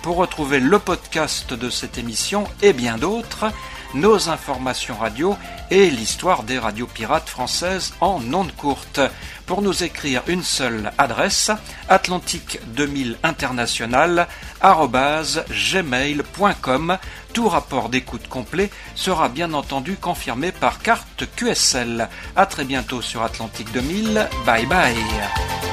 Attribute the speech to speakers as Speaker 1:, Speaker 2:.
Speaker 1: pour retrouver le podcast de cette émission et bien d'autres, nos informations radio et l'histoire des radios pirates françaises en ondes courtes. Pour nous écrire, une seule adresse, atlantique2000international@gmail.com. Tout rapport d'écoute complet sera bien entendu confirmé par carte QSL. À très bientôt sur Atlantique 2000. Bye bye.